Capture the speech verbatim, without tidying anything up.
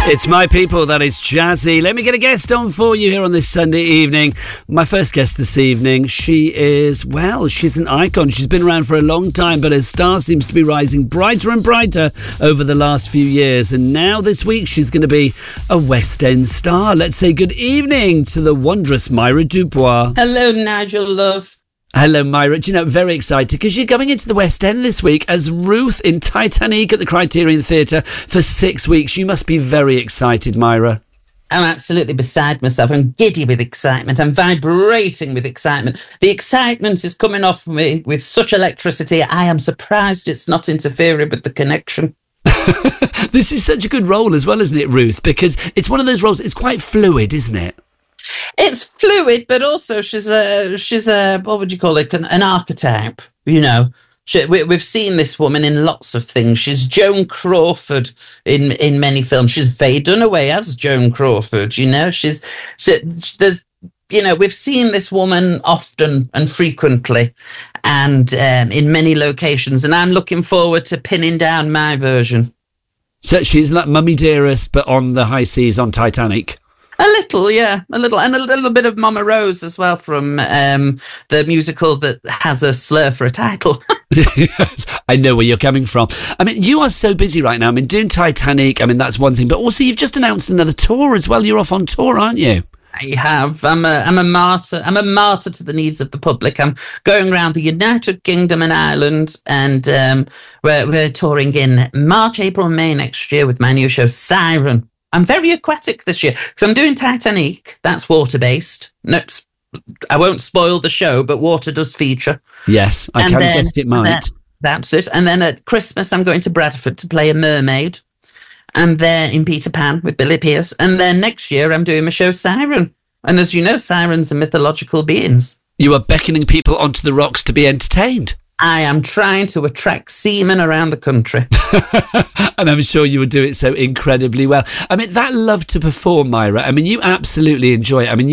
It's My People, that is Jazzy. Let me get a guest on for you here on this Sunday evening. My first guest this evening, she is, well, she's an icon. She's been around for a long time, but her star seems to be rising brighter and brighter over the last few years. And now this week, she's going to be a West End star. Let's say good evening to the wondrous Myra Dubois. Hello, Nigel, love. Hello, Myra. Do you know, very excited because you're going into the West End this week as Ruth in Titanic at the Criterion Theatre for six weeks. You must be very excited, Myra. I'm absolutely beside myself. I'm giddy with excitement. I'm vibrating with excitement. The excitement is coming off me with such electricity. I am surprised it's not interfering with the connection. This is such a good role as well, isn't it, Ruth? Because it's one of those roles, it's quite fluid, isn't it? It's fluid, but also she's a she's a what would you call it? An, an archetype, you know. She, we, we've seen this woman in lots of things. She's Joan Crawford in in many films. She's Faye Dunaway as Joan Crawford. You know, she's she, there's you know we've seen this woman often and frequently, and um, in many locations. And I'm looking forward to pinning down my version. So she's like Mummy Dearest, but on the high seas on Titanic. A little, yeah, a little, and a little bit of Mama Rose as well from um, the musical that has a slur for a title. Yes, I know where you're coming from. I mean, you are so busy right now. I mean, doing Titanic, I mean, that's one thing, but also you've just announced another tour as well. You're off on tour, aren't you? I have. I'm a, I'm a martyr. I'm a martyr to the needs of the public. I'm going around the United Kingdom and Ireland, and um, we're, we're touring in March, April, May next year with my new show, Siren. I'm very aquatic this year because I'm doing Titanic. That's water-based. No, I won't spoil the show, but water does feature. Yes, I kind of guessed it might. That, that's it. And then at Christmas, I'm going to Bradford to play a mermaid. And then in Peter Pan with Billy Pearce. And then next year, I'm doing my show Siren. And as you know, sirens are mythological beings. You are beckoning people onto the rocks to be entertained. I am trying to attract seamen around the country. And I'm sure you would do it so incredibly well. I mean, that love to perform, Myra. I mean, you absolutely enjoy it. I mean,